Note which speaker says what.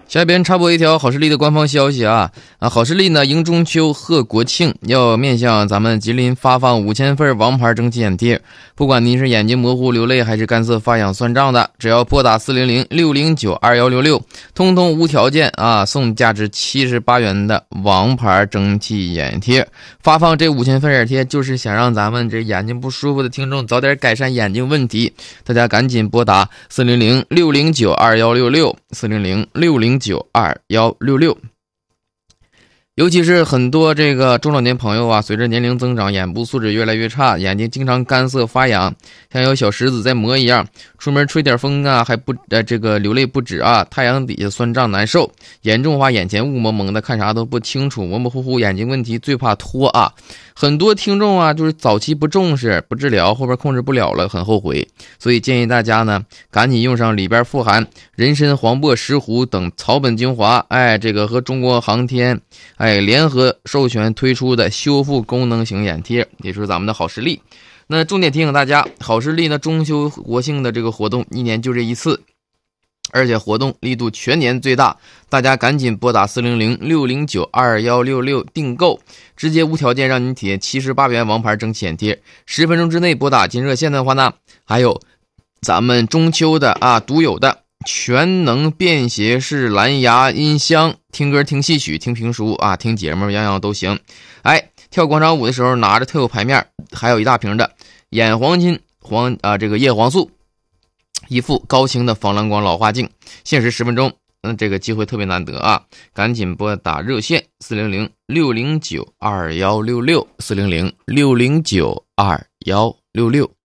Speaker 1: 下边插播一条好视力的官方消息啊，好视力呢迎中秋贺国庆，要面向咱们吉林发放5000份王牌蒸汽眼贴。不管您是眼睛模糊流泪还是干涩发痒酸胀的，只要拨打400-609-2166，通通无条件啊送价值78元的王牌蒸汽眼贴。发放这5000份眼贴，就是想让咱们这眼睛不舒服的听众早点改善眼睛问题。大家赶紧拨打400-609-2166，400-609-2166。尤其是很多这个中老年朋友啊，随着年龄增长，眼部素质越来越差，眼睛经常干涩发痒，像有小石子在磨一样，出门吹点风啊还不这个流泪不止啊，太阳底下酸胀难受，严重化眼前雾蒙蒙的，看啥都不清楚，模模糊糊，眼睛问题最怕脱啊。很多听众啊就是早期不重视不治疗，后边控制不了了，很后悔。所以建议大家呢赶紧用上里边富含人参、黄柏、石斛等草本精华，这个和中国航天联合授权推出的修复功能型眼贴，也就是咱们的好视力。那重点提醒大家，好视力呢中秋国庆的这个活动一年就这一次，而且活动力度全年最大，大家赶紧拨打400-609-2166订购，直接无条件让您体验78元王牌蒸汽眼贴。10分钟之内拨打进热线的话呢，还有咱们中秋的独有的全能便携式蓝牙音箱，听歌听戏曲听评书听节目样样都行。跳广场舞的时候拿着特有牌面，还有一大瓶的眼黄金这个叶黄素，一副高清的防蓝光老花镜，限时10分钟，这个机会特别难得啊！赶紧拨打热线400-609-2166，400-609-2166。